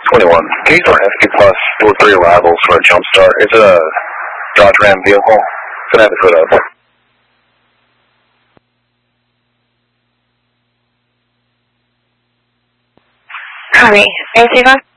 21. Can you start SP Plus with 3 arrivals for a jump start? It's a Dodge Ram vehicle. It's going to have the hood up. Copy. AC 5?